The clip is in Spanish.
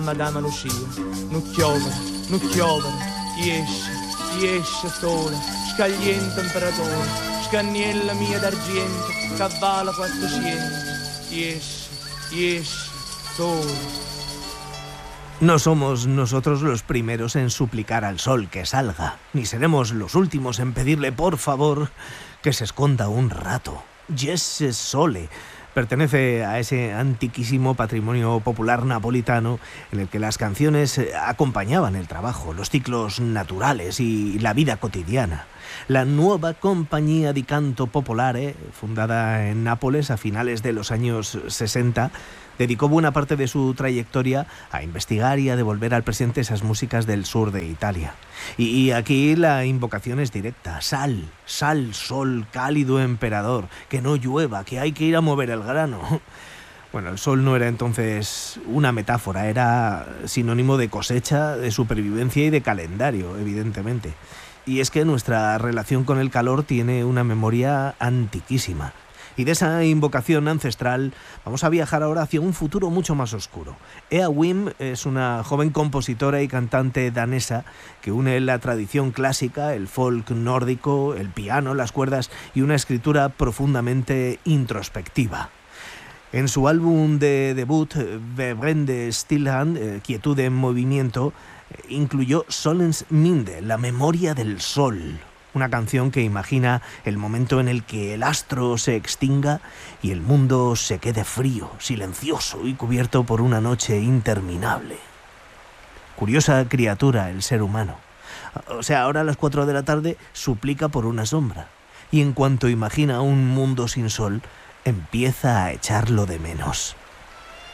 Madama Lucia, non chiovere, chi esce sole, scagliente imperatore, scagnella mia d'argento, cavallo 400, chi esce sole. No somos nosotros los primeros en suplicar al sol que salga, ni seremos los últimos en pedirle por favor que se esconda un rato. Jesse Sole pertenece a ese antiquísimo patrimonio popular napolitano en el que las canciones acompañaban el trabajo, los ciclos naturales y la vida cotidiana. La nueva Compagnia di Canto Popolare, fundada en Nápoles a finales de los años 60, dedicó buena parte de su trayectoria a investigar y a devolver al presente esas músicas del sur de Italia. Y aquí la invocación es directa: sal, sol, cálido emperador, que no llueva, que hay que ir a mover el grano. Bueno, el sol no era entonces una metáfora, era sinónimo de cosecha, de supervivencia y de calendario, evidentemente. Y es que nuestra relación con el calor tiene una memoria antiquísima. Y de esa invocación ancestral vamos a viajar ahora hacia un futuro mucho más oscuro. Ea Wim es una joven compositora y cantante danesa que une la tradición clásica, el folk nórdico, el piano, las cuerdas y una escritura profundamente introspectiva. En su álbum de debut, Bevrende Stillhand, Quietud en Movimiento, incluyó Solens Minde, la memoria del sol. Una canción que imagina el momento en el que el astro se extinga y el mundo se quede frío, silencioso y cubierto por una noche interminable. Curiosa criatura el ser humano. O sea, ahora a las 4 de la tarde suplica por una sombra. Y en cuanto imagina un mundo sin sol, empieza a echarlo de menos.